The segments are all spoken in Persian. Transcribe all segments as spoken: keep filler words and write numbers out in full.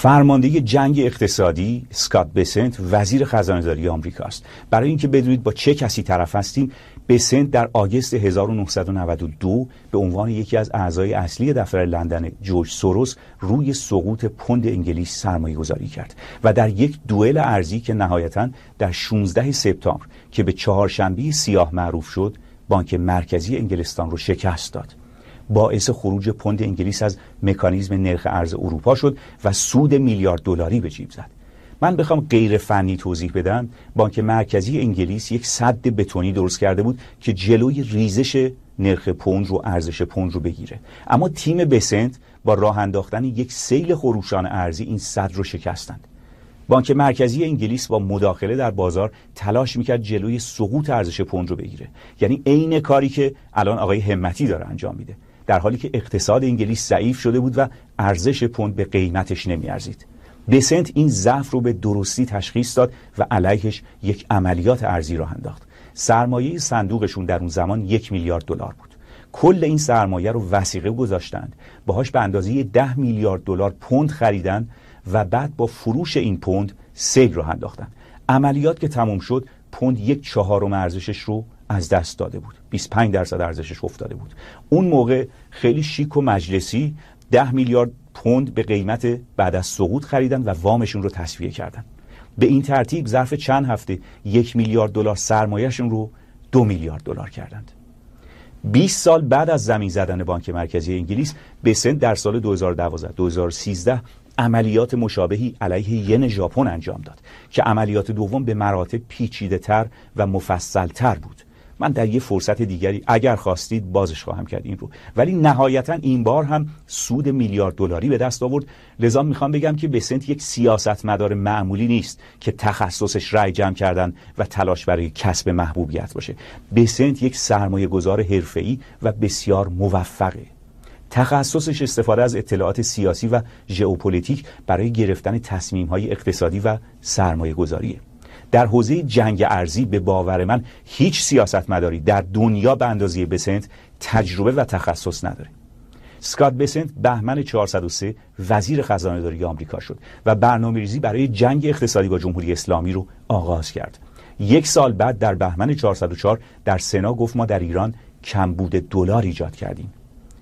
فرمانده جنگ اقتصادی اسکات بسنت وزیر خزانه‌داری آمریکاست. برای اینکه بدونید با چه کسی طرف هستیم، بسنت در آگوست هزار و نهصد و نود و دو به عنوان یکی از اعضای اصلی دفتر لندن جورج سوروس روی سقوط پوند انگلیس سرمایه گذاری کرد و در یک دوئل ارزی که نهایتاً در شانزدهم سپتامبر که به چهارشنبه سیاه معروف شد، بانک مرکزی انگلستان رو شکست داد. باعث خروج پوند انگلیس از مکانیزم نرخ ارز اروپا شد و سود میلیارد دلاری به جیب زد. من بخوام غیر فنی توضیح بدم، بانک مرکزی انگلیس یک سد بتونی درست کرده بود که جلوی ریزش نرخ پوند رو، ارزش پوند رو بگیره. اما تیم بسنت با راه انداختن یک سیل خروشان ارزی این سد رو شکستند. بانک مرکزی انگلیس با مداخله در بازار تلاش میکرد جلوی سقوط ارزش پوند رو بگیره. یعنی عین کاری که الان آقای همتی داره انجام میده، در حالی که اقتصاد انگلیس ضعیف شده بود و ارزش پوند به قیمتش نمیارزید. بسنت این ضعف رو به درستی تشخیص داد و علیهش یک عملیات ارزی راه انداخت. سرمایه صندوقشون در اون زمان یک میلیارد دلار بود. کل این سرمایه رو وثیقه گذاشتند، باهاش به اندازه ده میلیارد دلار پوند خریدن و بعد با فروش این پوند سیل رو انداختن. عملیات که تموم شد، پوند یک چهارم ارزشش رو از دست داده بود. بیست و پنج درصد ارزشش افتاده بود. اون موقع خیلی شیک و مجلسی ده میلیارد پوند به قیمت بعد از سقوط خریدن و وامشون رو تسویه کردن. به این ترتیب ظرف چند هفته یک میلیارد دلار سرمایه‌شون رو دو میلیارد دلار کردند. بیست سال بعد از زمین زدن بانک مرکزی انگلیس، بسنت در سال دو هزار و دوازده دو هزار و سیزده عملیات مشابهی علیه ین ژاپن انجام داد که عملیات دوم به مراتب پیچیده‌تر و مفصل‌تر بود. من در یه فرصت دیگری اگر خواستید بازش خواهم کرد این رو، ولی نهایتا این بار هم سود میلیارد دلاری به دست آورد. لذا میخوام بگم که بسنت یک سیاستمدار معمولی نیست که تخصصش رأی جمع کردن و تلاش برای کسب محبوبیت باشه. بسنت یک سرمایه گذار حرفه‌ای و بسیار موفقه. تخصصش استفاده از اطلاعات سیاسی و ژئوپلیتیک برای گرفتن تصمیم‌های اقتصادی و سرمایه گذاریه. در حوزه جنگ ارزی به باور من هیچ سیاستمداری در دنیا به اندازه بسنت تجربه و تخصص نداره. اسکات بسنت بهمن چهارصد و سه وزیر خزانه‌داری آمریکا شد و برنامه‌ریزی برای جنگ اقتصادی با جمهوری اسلامی رو آغاز کرد. یک سال بعد در بهمن چهارصد و چهار در سنا گفت ما در ایران کمبود دلار ایجاد کردیم.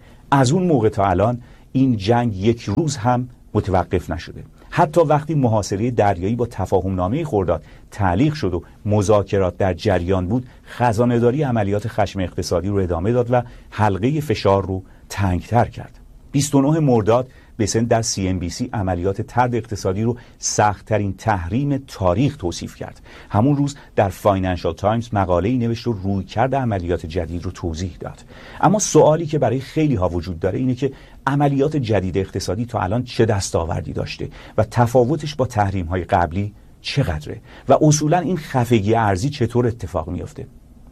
از اون موقع تا الان این جنگ یک روز هم متوقف نشده. حتی وقتی محاصره دریایی با تفاهمنامه خرداد تعلیق شد و مذاکرات در جریان بود، خزانه‌داری عملیات خشم اقتصادی رو ادامه داد و حلقه فشار رو تنگتر کرد. بیست و نهم مرداد بسنت در سی ام بی سی عملیات طرد اقتصادی رو سخت‌ترین تحریم تاریخ توصیف کرد. همون روز در فاینانشال تایمز مقاله‌ای نوشت و رویکرد عملیات جدید رو توضیح داد. اما سوالی که برای خیلی ها وجود داره اینه که عملیات جدید اقتصادی تا الان چه دستاوردی داشته و تفاوتش با تحریم‌های قبلی چقدره و اصولاً این خفگی ارزی چطور اتفاق میفته.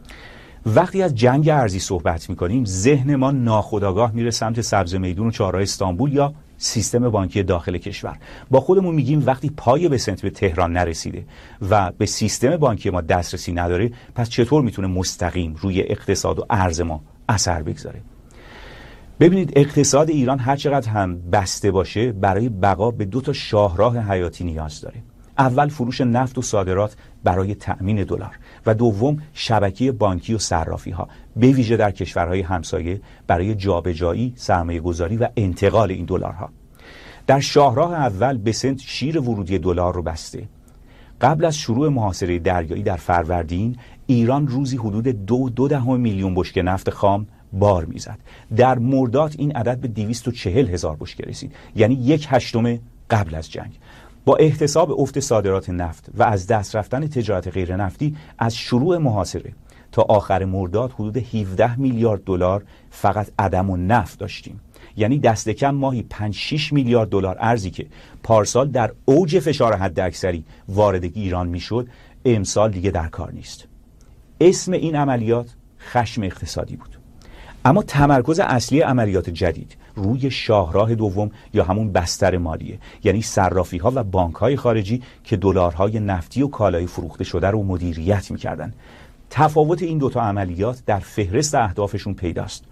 وقتی از جنگ ارزی صحبت میکنیم، ذهن ما ناخودآگاه میره سمت سبز میدون و چهارراه استانبول یا سیستم بانکی داخل کشور. با خودمون میگیم وقتی پای بسنت به تهران نرسیده و به سیستم بانکی ما دسترسی نداره، پس چطور میتونه مستقیم روی اقتصاد و ارز ما اثر بگذاره؟ ببینید، اقتصاد ایران هر چقدر هم بسته باشه، برای بقا به دو تا شاهراه حیاتی نیاز داره. اول فروش نفت و صادرات برای تأمین دلار و دوم شبکه بانکی و صرافی ها، به ویژه در کشورهای همسایه، برای جابجایی، سرمایه گذاری و انتقال این دلارها. در شاهراه اول بسنت شیر ورودی دلار رو بسته. قبل از شروع محاصره دریایی در فروردین، ایران روزی حدود دو دو دهم میلیون بشکه نفت خام بار میزد. در مرداد این عدد به دویست و چهل هزار بشکه رسید، یعنی یک هشتم قبل از جنگ. با احتساب افت صادرات نفت و از دست رفتن تجارت غیر نفتی، از شروع محاصره تا آخر مرداد حدود هفده میلیارد دلار فقط عدم و نفت داشتیم. یعنی دست کم ماهی پنج شش میلیارد دلار ارزی که پارسال در اوج فشار حداکثری وارد ایران میشد، امسال دیگه در کار نیست. اسم این عملیات خشم اقتصادی بود. اما تمرکز اصلی عملیات جدید روی شاهراه دوم یا همون بستر مالیه، یعنی صرافی ها و بانک های خارجی که دلارهای نفتی و کالای فروخته شده رو مدیریت میکردن. تفاوت این دوتا عملیات در فهرست اهدافشون پیداست.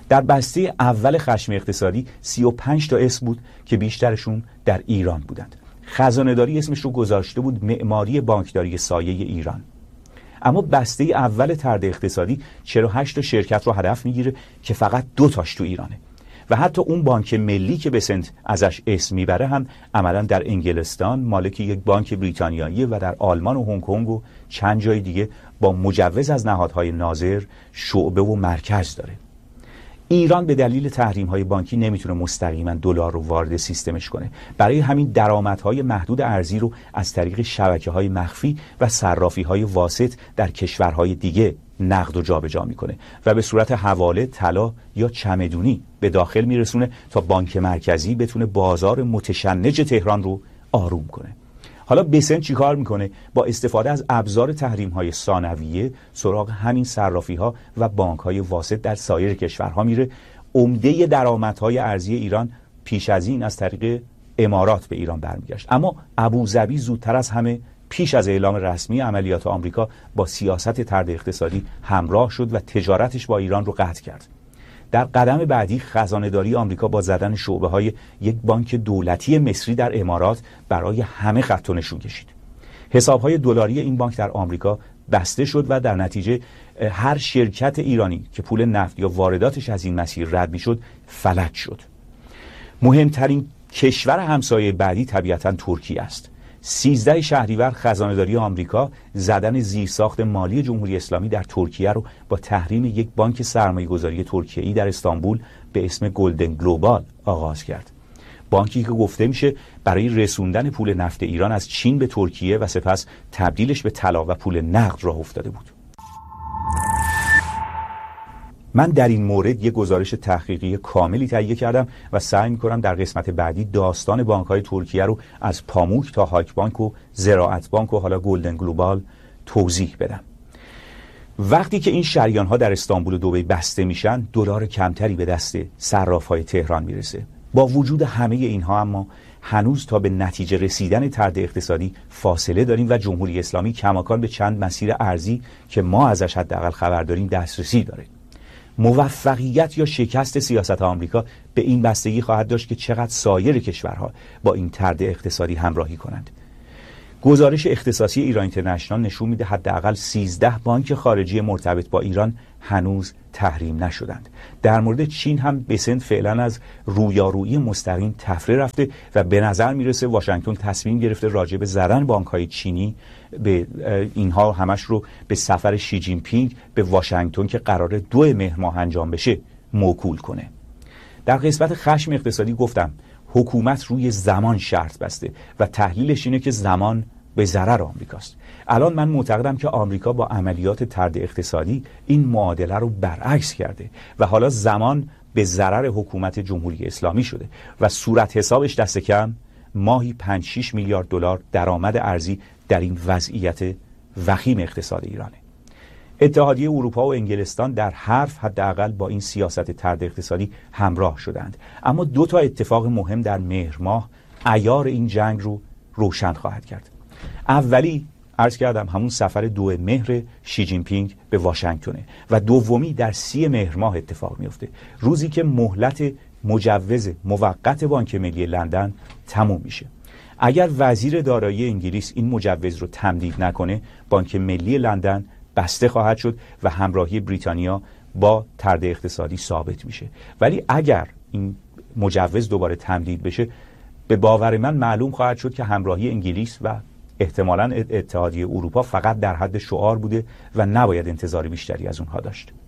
در بسته اول خشم اقتصادی سی و پنج تا اسم بود که بیشترشون در ایران بودند. خزانه‌داری اسمش رو گذاشته بود معماری بانکداری سایه ایران. اما بسته اول طرد اقتصادی چهل و هشت تا شرکت رو هدف میگیره که فقط دو تاش تو ایرانه و حتی اون بانک ملی که بسنت ازش اسم میبره هم عملا در انگلستان مالک یک بانک بریتانیاییه و در آلمان و هنگ کنگ و چند جای دیگه با مجوز از نهادهای ناظر شعبه و مرکز داره. ایران به دلیل تحریم‌های بانکی نمیتونه مستقیما دلار رو وارد سیستمش کنه. برای همین درآمدهای محدود ارزی رو از طریق شبکه‌های مخفی و صرافی‌های واسط در کشورهای دیگه نقد و جابجا میکنه و به صورت حواله، طلا یا چمدونی به داخل میرسونه تا بانک مرکزی بتونه بازار متشنج تهران رو آروم کنه. حالا بسنت چی کار میکنه؟ با استفاده از ابزار تحریم‌های ثانویه سراغ همین صرافی‌ها و بانک‌های واسط در سایر کشورها میره. عمده درآمدهای ارزی ایران پیش از این از طریق امارات به ایران برمیگشت، اما ابوظبی زودتر از همه پیش از اعلام رسمی عملیات آمریکا با سیاست طرد اقتصادی همراه شد و تجارتش با ایران رو قطع کرد. در قدم بعدی خزانه‌داری آمریکا با زدن شعبه‌های یک بانک دولتی مصری در امارات برای همه خط و نشون کشید. حساب‌های دلاری این بانک در آمریکا بسته شد و در نتیجه هر شرکت ایرانی که پول نفت یا وارداتش از این مسیر رد می‌شد فلج شد. مهمترین کشور همسایه بعدی طبیعتاً ترکیه است. سیزده شهریور خزانه‌داری آمریکا زدن زیرساخت مالی جمهوری اسلامی در ترکیه رو با تحریم یک بانک سرمایه‌گذاری ترکیه‌ای در استانبول به اسم گلدن گلوبال آغاز کرد. بانکی که گفته میشه برای رسوندن پول نفت ایران از چین به ترکیه و سپس تبدیلش به طلا و پول نقد راه افتاده بود. من در این مورد یک گزارش تحقیقی کاملی تهیه کردم و سعی می‌کنم در قسمت بعدی داستان بانک‌های ترکیه رو از پاموک تا هاک بانک و زراعت بانک و حالا گلدن گلوبال توضیح بدم. وقتی که این شریان‌ها در استانبول و دبی بسته میشن، دلار کمتری به دست صراف‌های تهران میرسه. با وجود همه اینها اما هنوز تا به نتیجه رسیدن طرد اقتصادی فاصله داریم و جمهوری اسلامی کماکان به چند مسیر ارزی که ما ازش حداقل خبر داریم دسترسی داره. موفقیت یا شکست سیاست آمریکا به این بستگی خواهد داشت که چقدر سایر کشورها با این طرد اقتصادی همراهی کنند. گزارش اختصاصی ایران اینترنشنال نشون میده حداقل سیزده بانک خارجی مرتبط با ایران هنوز تحریم نشدند. در مورد چین هم بسنت فعلا از رویارویی مستقیم تفره رفته و به نظر میرسه واشنگتن تصمیم گرفته راجع به زدن بانک‌های چینی به اینها همش رو به سفر شی جین پینگ به واشنگتن که قراره دو مهر ماه انجام بشه موکول کنه. در قسمت خشم اقتصادی گفتم حکومت روی زمان شرط بسته و تحلیلش اینه که زمان به ضرر آمریکاست. الان من معتقدم که آمریکا با عملیات طرد اقتصادی این معادله رو برعکس کرده و حالا زمان به ضرر حکومت جمهوری اسلامی شده و صورت حسابش دست کم ماهی پنج شش میلیارد دلار درآمد ارزی در این وضعیت وخیم اقتصاد ایرانه. اتحادیه اروپا و انگلستان در حرف حداقل با این سیاست طرد اقتصادی همراه شدند، اما دو تا اتفاق مهم در مهر ماه عیار این جنگ رو روشن خواهد کرد. اولی عرض کردم همون سفر دو مهر شی جین پینگ به واشنگتنه و دومی در سی مهر ماه اتفاق میفته، روزی که مهلت مجوز موقت بانک ملی لندن تموم میشه. اگر وزیر دارایی انگلیس این مجوز رو تمدید نکنه، بانک ملی لندن بسته خواهد شد و همراهی بریتانیا با طرد اقتصادی ثابت میشه. ولی اگر این مجوز دوباره تمدید بشه، به باور من معلوم خواهد شد که همراهی انگلیس و احتمالاً اتحادیه اروپا فقط در حد شعار بوده و نباید انتظار بیشتری از اونها داشت.